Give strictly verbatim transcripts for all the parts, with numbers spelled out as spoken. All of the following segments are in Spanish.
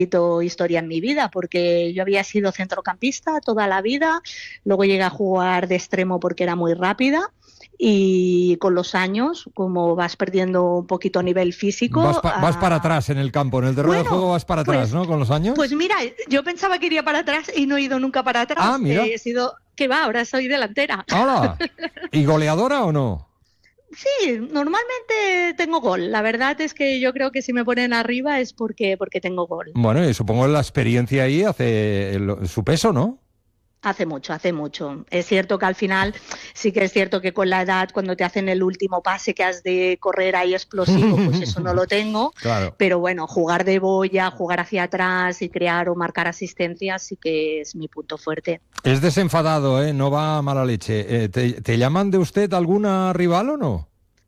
historia en mi vida, porque yo había sido centrocampista toda la vida, luego llegué a jugar de extremo porque era muy rápida y con los años, como vas perdiendo un poquito nivel físico... Vas, pa- vas uh... para atrás en el campo, en el terreno bueno, de juego vas para atrás, pues, ¿no? Con los años. Pues mira, yo pensaba que iría para atrás y no he ido nunca para atrás. Ah, mira. He sido, ¿qué va? Ahora soy delantera. ¡Hala! ¿Y goleadora o no? Sí, normalmente tengo gol. La verdad es que yo creo que si me ponen arriba es porque, porque tengo gol. Bueno, y supongo que la experiencia ahí hace el, su peso, ¿no? Hace mucho, hace mucho. Es cierto que al final, sí que es cierto que con la edad, cuando te hacen el último pase que has de correr ahí explosivo, pues eso no lo tengo. Claro. Pero bueno, jugar de boya, jugar hacia atrás y crear o marcar asistencias sí que es mi punto fuerte. Es desenfadado, ¿eh? No va a mala leche. Eh, ¿te, ¿Te llaman de usted alguna rival o no?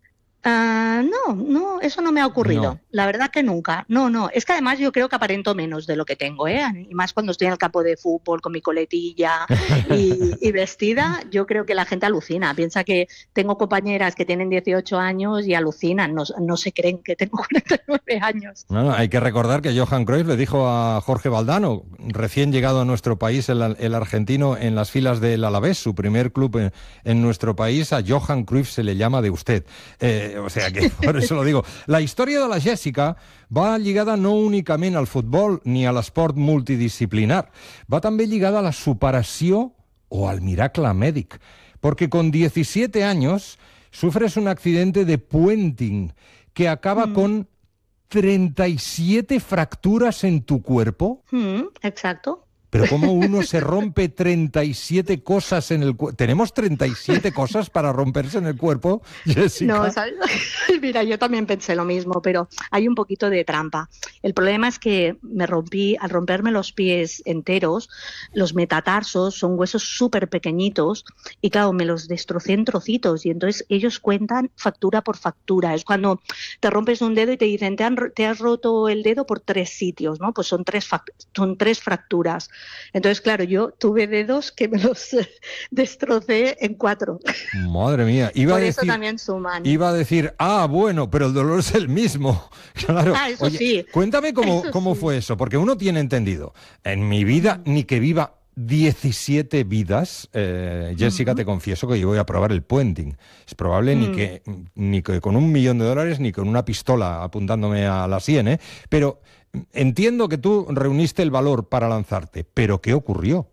Uh, no, no, eso no me ha ocurrido. No. La verdad que nunca. No, no. Es que además yo creo que aparento menos de lo que tengo, ¿eh? Y más cuando estoy en el campo de fútbol con mi coletilla y, y vestida, yo creo que la gente alucina. Piensa que tengo compañeras que tienen dieciocho años y alucinan, no, no se creen que tengo cuarenta y nueve años. Bueno, hay que recordar que Johan Cruyff le dijo a Jorge Valdano, recién llegado a nuestro país, el, el argentino en las filas del Alavés, su primer club en, en nuestro país, a Johan Cruyff se le llama de usted. Eh, O sea que, por eso lo digo. La història de la Jèssica va lligada no únicament al futbol ni a l'esport multidisciplinar, va també lligada a la superació o al miracle mèdic, porque con diecisiete años sufres un accidente de puenting que acaba mm. con treinta y siete fracturas en tu cuerpo. Mm, exacto. Pero ¿cómo uno se rompe treinta y siete cosas en el cuerpo? ¿Tenemos treinta y siete cosas para romperse en el cuerpo, Jèssica? No, ¿sabes? Mira, yo también pensé lo mismo, pero hay un poquito de trampa. El problema es que me rompí, al romperme los pies enteros, los metatarsos son huesos súper pequeñitos y claro, me los destrocé en trocitos y entonces ellos cuentan factura por factura. Es cuando te rompes un dedo y te dicen, te, han, te has roto el dedo por tres sitios, ¿no? Pues son tres, son tres fracturas. Entonces, claro, yo tuve dedos que me los eh, destrocé en cuatro. Madre mía. Iba Por a eso decir, también suman. Iba a decir, ah, bueno, pero el dolor es el mismo. Claro. Ah, eso Oye, sí. Cuéntame cómo, Eso cómo sí. fue eso, porque uno tiene entendido. En mi vida, ni que viva diecisiete vidas, eh, Jèssica, uh-huh. te confieso que yo voy a probar el puenting. Es probable mm. ni, que, ni que con un millón de dólares, ni con una pistola apuntándome a la sien, ¿eh? Pero entiendo que tú reuniste el valor para lanzarte, pero ¿qué ocurrió?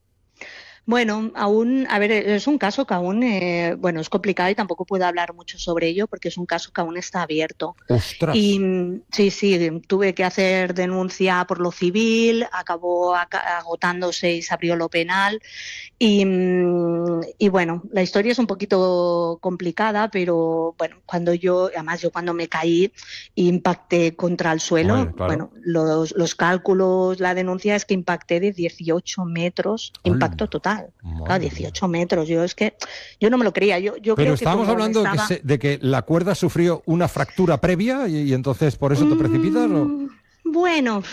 Bueno, aún, a ver, es un caso que aún, eh, bueno, es complicado y tampoco puedo hablar mucho sobre ello porque es un caso que aún está abierto. ¡Ostras! Y sí, sí, tuve que hacer denuncia por lo civil, acabó agotándose y se abrió lo penal. Y, y bueno, la historia es un poquito complicada, pero bueno, cuando yo, además yo cuando me caí impacté contra el suelo, Oye, claro. bueno, los, los cálculos, la denuncia es que impacté de dieciocho metros, Oye. impacto total. Madre Claro, dieciocho metros, yo es que yo no me lo creía. Yo, yo Pero creo estábamos que hablando estaba... de, que se, de que la cuerda sufrió una fractura previa y, y entonces por eso te precipitas, ¿o? Bueno,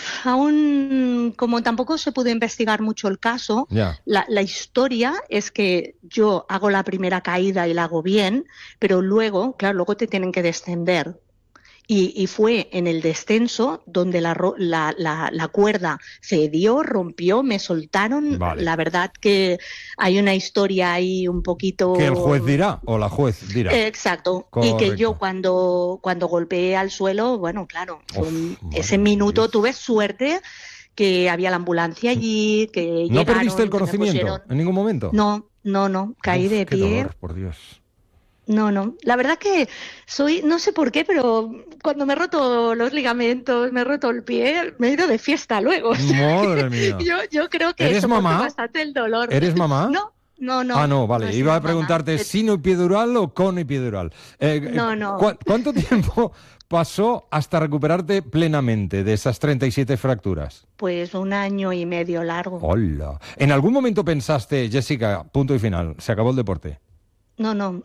aún como tampoco se pudo investigar mucho el caso, Ya. la, la historia es que yo hago la primera caída y la hago bien, pero luego, claro, luego te tienen que descender. Y, y fue en el descenso donde la, la, la, la cuerda cedió, rompió, me soltaron. Vale. La verdad que hay una historia ahí un poquito... Que el juez dirá, o la juez dirá. Eh, exacto. Correcto. Y que yo cuando, cuando golpeé al suelo, bueno, claro, Uf, un, madre ese minuto Dios. tuve suerte que había la ambulancia allí, que ¿No llegaron, perdiste el que me conocimiento pusieron... en ningún momento? No, no, no, caí Uf, de qué pie. dolor, por Dios. No, no. La verdad que soy, no sé por qué, pero cuando me he roto los ligamentos, me he roto el pie, me he ido de fiesta luego. Madre mía. yo, yo creo que ¿Eres soporto mamá? bastante el dolor. ¿Eres mamá? No, no, no. Ah, no, vale. no he Iba sido a preguntarte, mamá. ¿sin epidural o con epidural? Eh, No, no. ¿cu- ¿Cuánto tiempo pasó hasta recuperarte plenamente de esas treinta y siete fracturas? Pues un año y medio largo. Hola. ¿En algún momento pensaste, Jèssica, punto y final, se acabó el deporte? No, no.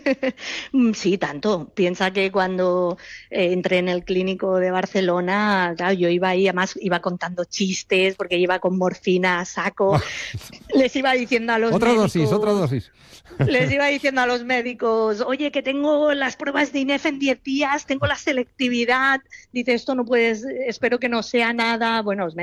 Sí, tanto. Piensa que cuando eh, entré en el clínico de Barcelona, claro, yo iba ahí, además iba contando chistes porque iba con morfina a saco. Les iba diciendo a los Otra médicos... dosis, otra dosis. Les iba diciendo a los médicos, oye, que tengo las pruebas de I N E F en diez días, tengo la selectividad. Dice, esto no puedes, espero que no sea nada. Bueno, los médicos